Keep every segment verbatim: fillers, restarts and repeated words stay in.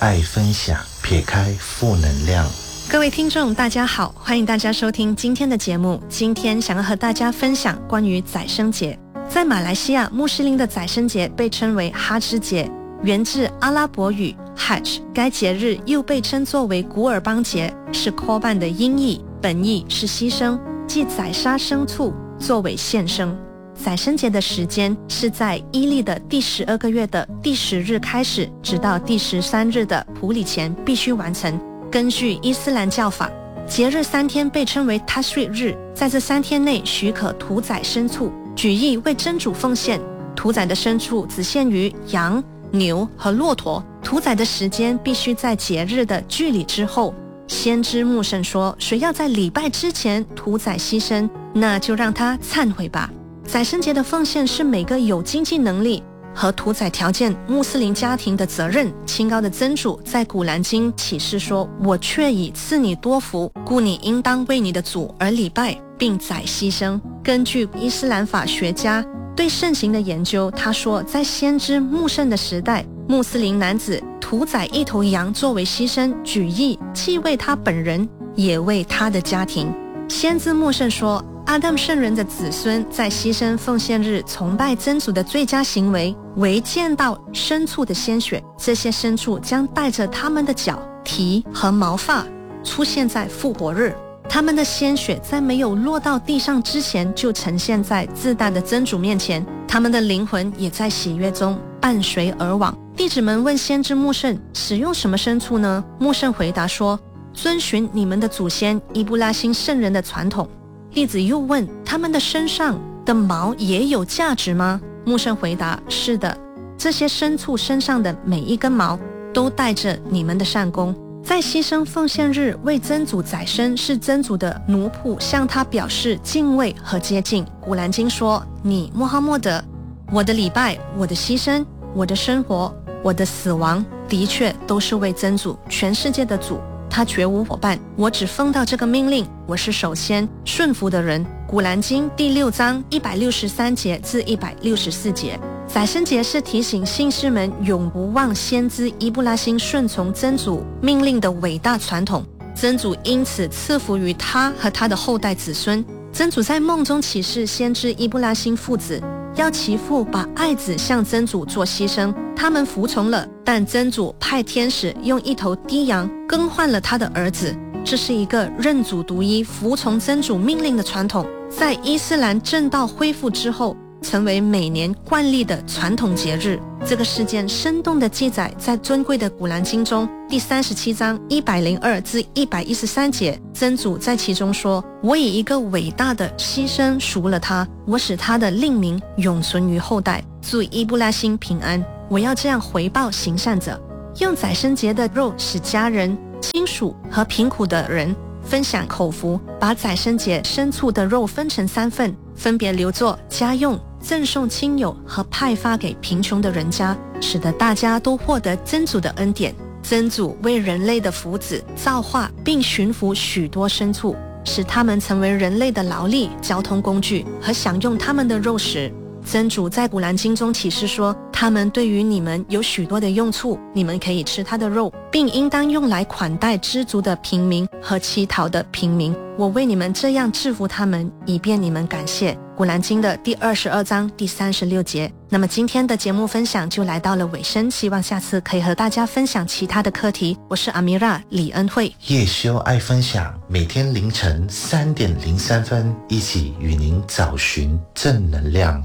爱分享，撇开负能量。 各位听众大家好，欢迎大家收听今天的节目。今天想要和大家分享关于宰牲节。在马来西亚，穆斯林的宰牲节被称为哈芝节，源自阿拉伯语 Hajj， 该节日又被称作为古尔邦节，是 Korban 的音译，本意是牺牲，即宰杀牲畜作为献牲。宰牲节的时间是在伊历的第十二个月的第十日开始，直到第十三日的普里前必须完成。根据伊斯兰教法，节日三天被称为 Tashriq 日，在这三天内许可屠宰牲畜，举意为真主奉献。屠宰的牲畜只限于羊、牛和骆驼，屠宰的时间必须在节日的距离之后。先知穆圣说，谁要在礼拜之前屠宰牺牲，那就让他忏悔吧。宰牲节的奉献是每个有经济能力和屠宰条件穆斯林家庭的责任。清高的真主在古兰经启示说，我却已赐你多福，故你应当为你的主而礼拜，并宰牺牲。根据伊斯兰法学家对圣行的研究，他说在先知穆圣的时代，穆斯林男子屠宰一头羊作为牺牲，举意既为他本人也为他的家庭。先知穆圣说，阿当圣人的子孙在牺牲奉献日崇拜真主的最佳行为为见到牲畜的鲜血，这些牲畜将带着他们的脚、蹄和毛发出现在复活日，他们的鲜血在没有落到地上之前就呈现在自大的真主面前，他们的灵魂也在喜悦中伴随而往。弟子们问先知穆圣，使用什么牲畜呢？穆圣回答说，遵循你们的祖先伊布拉辛圣人的传统。弟子又问，他们的身上的毛也有价值吗？穆圣回答，是的，这些牲畜身上的每一根毛都带着你们的善功。在牺牲奉献日为真主宰牲，是真主的奴仆向他表示敬畏和接近。古兰经说，你穆罕默德，我的礼拜，我的牺牲，我的生活，我的死亡，的确都是为真主，全世界的主，他绝无伙伴，我只奉到这个命令，我是首先顺服的人。古兰经第六章一百六十三节至一百六十四节。宰牲节是提醒信士们永不忘先知伊布拉辛顺从真主命令的伟大传统，真主因此赐福于他和他的后代子孙。真主在梦中启示先知伊布拉辛父子，要其父把爱子向真主做牺牲，他们服从了，但真主派天使用一头低羊更换了他的儿子。这是一个认主独一、服从真主命令的传统，在伊斯兰正道恢复之后，成为每年惯例的传统节日。这个事件生动地记载在尊贵的古兰经中第三十七章一百零二至一百一十三节。真主在其中说，我以一个伟大的牺牲赎了他，我使他的令名永存于后代，祝伊布拉辛平安。我要这样回报行善者。用宰牲节的肉使家人、亲属和贫苦的人分享口福，把宰牲节牲畜的肉分成三份，分别留作家用、赠送亲友和派发给贫穷的人家，使得大家都获得真主的恩典。真主为人类的福祉造化并驯服许多牲畜，使他们成为人类的劳力、交通工具和享用他们的肉食。真主在古兰经中启示说，他们对于你们有许多的用处，你们可以吃他的肉，并应当用来款待知足的平民和乞讨的平民。我为你们这样制服他们，以便你们感谢。古兰经的第二十二章第三十六节。那么今天的节目分享就来到了尾声，希望下次可以和大家分享其他的课题。我是阿米拉李恩惠， 夜修爱分享，每天凌晨三点零三分，一起与您找寻正能量。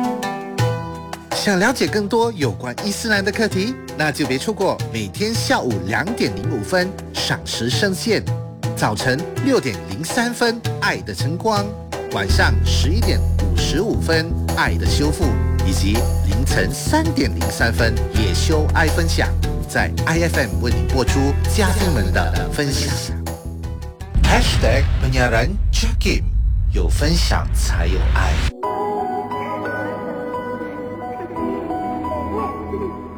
想了解更多有关伊斯兰的课题，那就别错过每天下午两点零五分赏时圣线，早晨六点零三分爱的晨光，晚上十一点五十五分爱的修复，以及凌晨三点零三分夜修爱分享，在 I F M 为你播出嘉宾们的分享。 Hashtag penyiaran Jakim， 有分享才有爱。